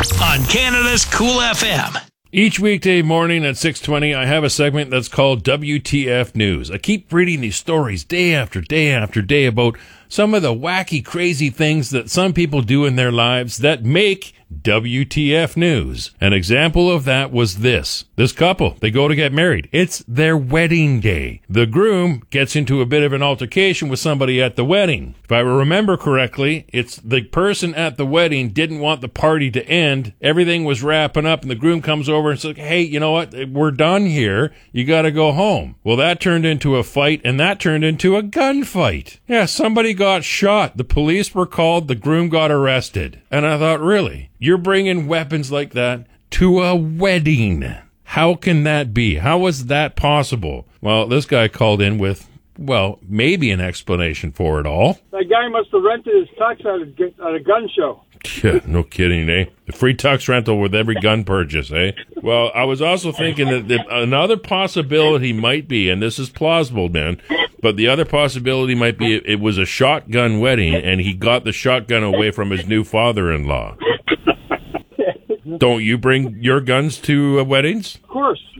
on Canada's Cool FM. Each weekday morning at 6:20, I have a segment that's called WTF News. I keep reading these stories day after day after day about some of the wacky, crazy things that some people do in their lives that make WTF News. An example of that was this couple, they go to get married. It's their wedding day. The groom gets into a bit of an altercation with somebody at the wedding. If I remember correctly, it's the person at the wedding didn't want the party to end. Everything was wrapping up and the groom comes over and says, hey, you know what? We're done here. You got to go home. Well, that turned into a fight and that turned into a gunfight. Yeah, somebody got shot. The police were called. The groom got arrested. And I thought, really? You're bringing weapons like that to a wedding? How can that be? How is that possible? Well, this guy called in with, well, maybe an explanation for it all. That guy must have rented his tux at a gun show. Yeah, no kidding, eh? The free tux rental with every gun purchase, eh? Well, I was also thinking that another possibility might be, and this is plausible, man, but the other possibility might be it was a shotgun wedding, and he got the shotgun away from his new father-in-law. Don't you bring your guns to weddings? Of course.